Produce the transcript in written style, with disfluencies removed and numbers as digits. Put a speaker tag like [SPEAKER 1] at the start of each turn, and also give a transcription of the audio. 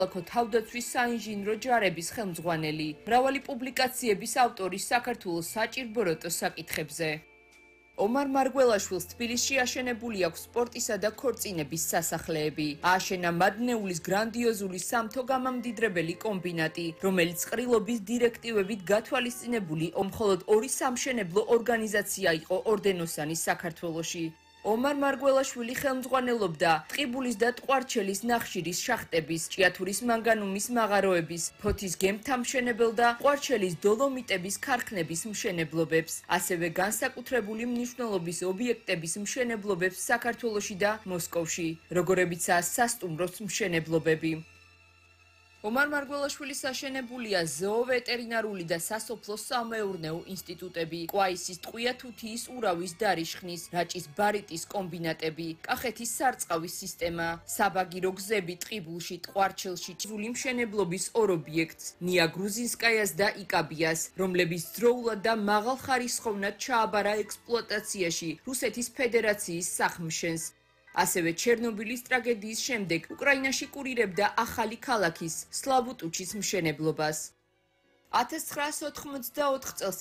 [SPEAKER 1] ქალაქო თავდაცვის საინჟინრო ჯარების ხელმძღვანელი. მრავალი პუბლიკაციების ავტორი საქართველოს საჭირბოროტო საკითხებზე. ომარ მარგველაშვილს თბილისში აშენებული აქვს სპორტისა და ქორწინების სასახლეები. ააშენა მადნეულის გრანდიოზული სამთო გამამდიდრებელი კომბინატი, რომელიც ყრილობის დირექტივებით გათვალისწინებული მხოლოდ 2 სამშენებლო ორგანიზაცია იყო ორდენოსანის საქართველოში. ომარ მარგველაშვილი ხელმძღვანელობდა ტყიბულის და ტყვარჩელის ნახშირის შახტების, ჭიათურის მანგანუმის მაღაროების, ფოთის გემთამშენებელ და ტყვარჩელის დოლომიტების ქარხნების მშენებლობებს, ასევე განსაკუთრებული მნიშვნელობის ობიექტების მშენებლობებს საქართველოში და მოსკოვში, როგორებიცაა სასტუმროს მშენებლობები. ომარ მარგველაშვილის აშენებულია ზოოვეტერინარული და სასოფლო-სამეურნეო ინსტიტუტები, კვაისის ტყვია თუთიის ურავის დარიშხნის, რაჭის ბარიტის კომბინატები, კახეთის სარწყავის სისტემა, საბაგირო გზები ტყიბულში, ტყვარჩელში, ჭვული მშენებლობის 2 ობიექტს, ნია გრუზინსკაიას და იკაბიას, რომლებიც დროულად და მაღალხარისხოვნად ჩააბარა ექსპლუატაციაში რუსეთის ფედერაციის სახმშენს. ასევე ჩერნობილის ტრაგედიის შემდეგ უკრაინაში კურირებდა ახალი ქალაქის სლავუტუჩის მშენებლობას. 1984 წელს